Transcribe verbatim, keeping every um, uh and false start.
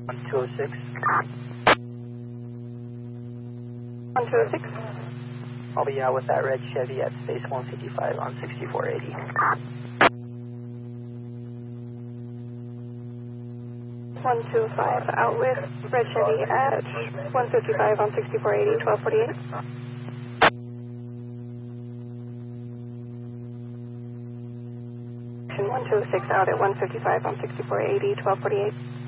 one two oh six. one two oh six. I'll be out with that red Chevy at space one fifty-five on sixty-four eighty. one two five, out with red Chevy at one fifty-five on sixty-four eighty, twelve forty-eight. one two oh six, out at one fifty-five on sixty-four eighty, twelve forty-eight.